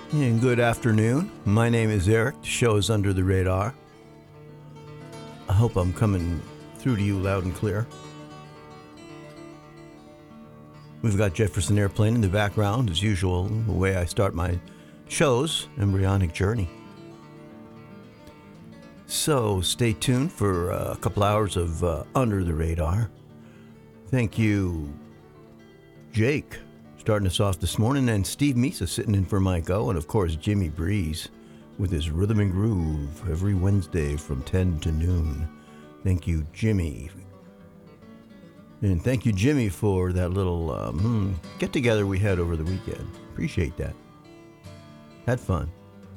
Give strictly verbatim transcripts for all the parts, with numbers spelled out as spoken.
And good afternoon. My name is Eric. The show is Under the Radar. I hope I'm coming through to you loud and clear. We've got Jefferson Airplane in the background, as usual, the way I start my shows, Embryonic Journey. So stay tuned for uh, a couple hours of uh, Under the Radar. Thank you, Jake, starting us off this morning, and Steve Misa sitting in for Mike O, and of course Jimmy Breeze with his Rhythm and Groove every Wednesday from ten to noon. Thank you, Jimmy. And thank you, Jimmy, for that little um, get-together we had over the weekend. Appreciate that. Had fun.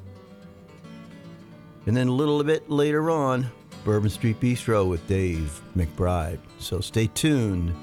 And then a little bit later on, Bourbon Street Bistro with Dave McBride. So stay tuned.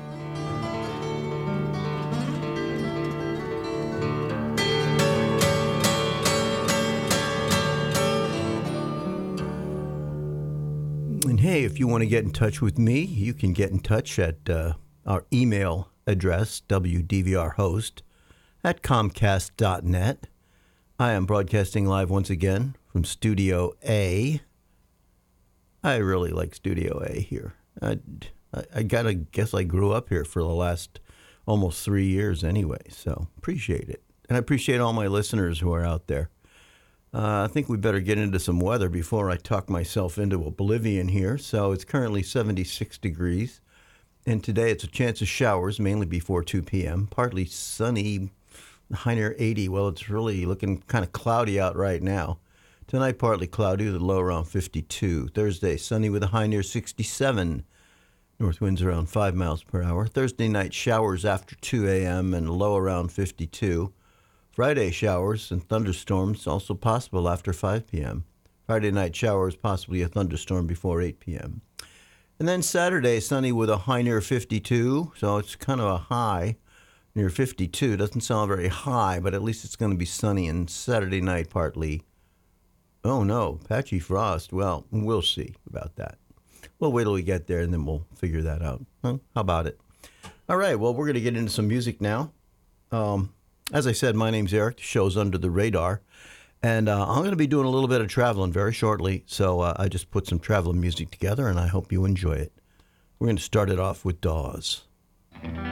And hey, if you want to get in touch with me, you can get in touch at uh, our email address, w d v r host at comcast dot net. I am broadcasting live once again from Studio A. I really like Studio A here. I, I, I gotta guess I grew up here for the last almost three years anyway, so appreciate it. And I appreciate all my listeners who are out there. Uh, I think we better get into some weather before I talk myself into oblivion here. So it's currently seventy-six degrees, and today it's a chance of showers, mainly before two p.m. Partly sunny, high near eighty. Well, it's really looking kind of cloudy out right now. Tonight, partly cloudy with a low around fifty-two. Thursday, sunny with a high near sixty-seven. North winds around five miles per hour. Thursday night, showers after two a.m. and low around fifty-two. Friday, showers and thunderstorms also possible after five p.m. Friday night, showers, possibly a thunderstorm before eight p.m. And then Saturday, sunny with a high near fifty-two. So it's kind of a high near fifty-two. Doesn't sound very high, but at least it's going to be sunny. And Saturday night, partly, oh no, patchy frost. Well, we'll see about that. We'll wait till we get there, and then we'll figure that out. Huh? How about it? All right, well, we're going to get into some music now. Um... As I said, my name's Eric. The show's Under the Radar. And uh, I'm going to be doing a little bit of traveling very shortly. So uh, I just put some traveling music together, and I hope you enjoy it. We're going to start it off with Dawes.